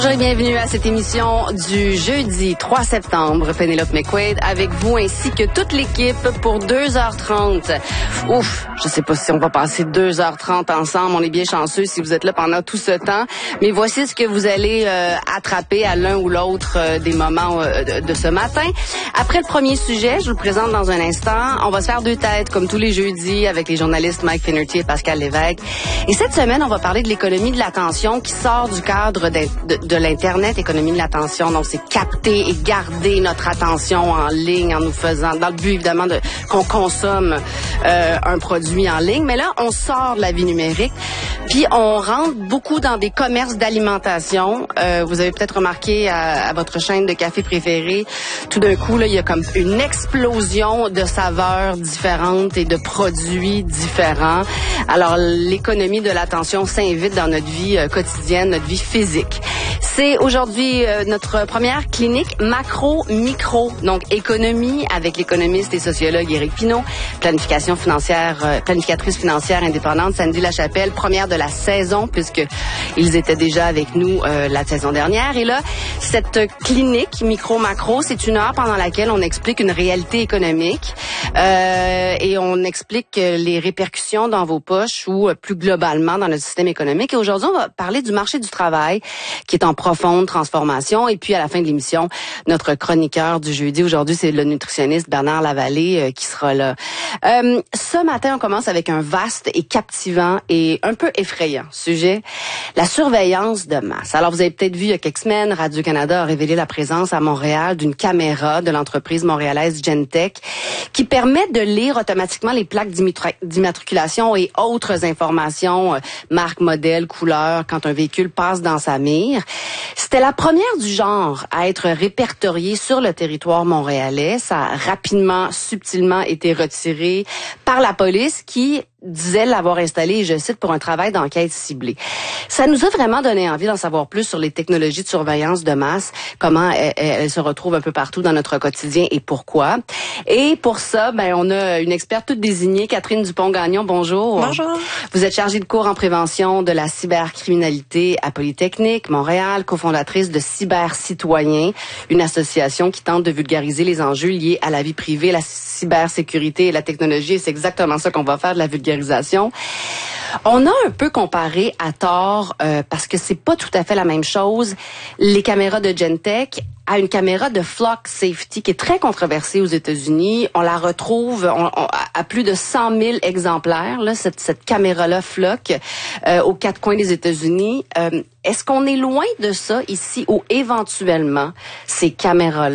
Bonjour et bienvenue à cette émission du jeudi 3 septembre. Pénélope McQuaid avec vous ainsi que toute l'équipe pour 2h30. Ouf, je sais pas si on va passer 2h30 ensemble. On est bien chanceux si vous êtes là pendant tout ce temps. Mais voici ce que vous allez attraper à l'un ou l'autre des moments de ce matin. Après le premier sujet, je vous le présente dans un instant. On va se faire deux têtes comme tous les jeudis avec les journalistes Mike Finnerty et Pascal Lévesque. Et cette semaine, on va parler de l'économie de l'attention qui sort du cadre de l'Internet, économie de l'attention. Donc, c'est capter et garder notre attention en ligne en nous faisant, dans le but évidemment qu'on consomme un produit en ligne. Mais là, on sort de la vie numérique, puis on rentre beaucoup dans des commerces d'alimentation. Vous avez peut-être remarqué à votre chaîne de café préférée, tout d'un coup, là, il y a comme une explosion de saveurs différentes et de produits différents. Alors, l'économie de l'attention s'invite dans notre vie quotidienne, notre vie physique. C'est aujourd'hui notre première clinique macro-micro, donc économie avec l'économiste et sociologue Éric Pinault, planificatrice financière indépendante Sandy Lachapelle, première de la saison puisque ils étaient déjà avec nous la saison dernière. Et là, cette clinique micro-macro, c'est une heure pendant laquelle on explique une réalité économique et on explique les répercussions dans vos poches ou plus globalement dans notre système économique. Et aujourd'hui, on va parler du marché du travail qui est en profonde transformation. Et puis, à la fin de l'émission, notre chroniqueur du jeudi, aujourd'hui, c'est le nutritionniste Bernard Lavallée qui sera là. Ce matin, on commence avec un vaste et captivant et un peu effrayant sujet, la surveillance de masse. Alors, vous avez peut-être vu il y a quelques semaines, Radio-Canada a révélé la présence à Montréal d'une caméra de l'entreprise montréalaise Genetec qui permet de lire automatiquement les plaques d'immatriculation et autres informations, marque, modèle, couleur, quand un véhicule passe dans sa mire. C'était la première du genre à être répertoriée sur le territoire montréalais. Ça a rapidement, subtilement été retiré par la police qui disait l'avoir installé, je cite, pour un travail d'enquête ciblée. Ça nous a vraiment donné envie d'en savoir plus sur les technologies de surveillance de masse, comment elles se retrouvent un peu partout dans notre quotidien et pourquoi. Et pour ça, on a une experte toute désignée, Catherine Dupont-Gagnon. Bonjour. Bonjour. Vous êtes chargée de cours en prévention de la cybercriminalité à Polytechnique Montréal, cofondatrice de Cybercitoyens, une association qui tente de vulgariser les enjeux liés à la vie privée, la cybersécurité et la technologie. Et c'est exactement ça qu'on va faire, de la vulgarisation. On a un peu comparé à tort, parce que c'est pas tout à fait la même chose, les caméras de Genetec à une caméra de Flock Safety qui est très controversée aux États-Unis. On la retrouve à plus de 100 000 exemplaires, là, cette caméra-là Flock, aux quatre coins des États-Unis. Est-ce qu'on est loin de ça ici ou éventuellement ces caméras-là